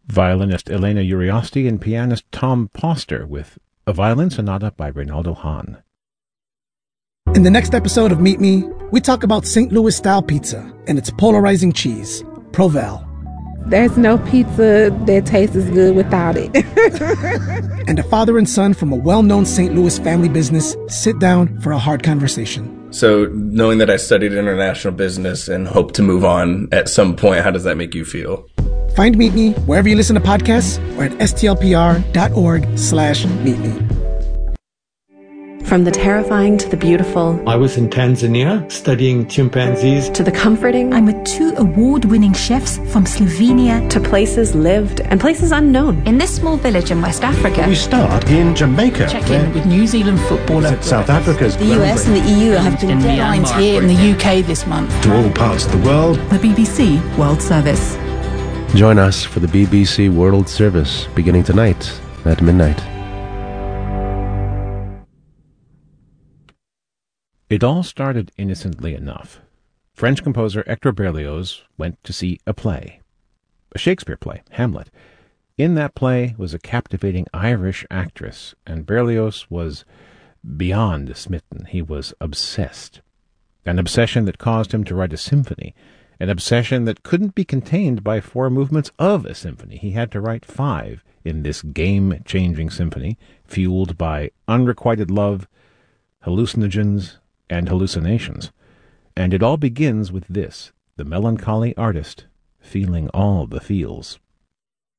violinist Elena Uriosti and pianist Tom Poster with a violin sonata by Reynaldo Hahn. In the next episode of Meet Me, we talk about St. Louis-style pizza and its polarizing cheese, Provel. There's no pizza that tastes as good without it. And a father and son from a well-known St. Louis family business sit down for a hard conversation. So knowing that I studied international business and hope to move on at some point, how does that make you feel? Find Meet Me wherever you listen to podcasts or at stlpr.org/meetme. From the terrifying to the beautiful. I was in Tanzania studying chimpanzees. To the comforting. I'm with 2 award-winning chefs from Slovenia. To places lived and places unknown. In this small village in West Africa. We start in Jamaica. Check in with New Zealand footballer. South Africa's. The US and the EU have been deadlines here in the UK this month. To all parts of the world. The BBC World Service. Join us for the BBC World Service beginning tonight at midnight. It all started innocently enough. French composer Hector Berlioz went to see a play, a Shakespeare play, Hamlet. In that play was a captivating Irish actress, and Berlioz was beyond smitten. He was obsessed. An obsession that caused him to write a symphony, an obsession that couldn't be contained by 4 movements of a symphony. He had to write 5 in this game-changing symphony, fueled by unrequited love, hallucinogens, and hallucinations. And it all begins with this, the melancholy artist feeling all the feels.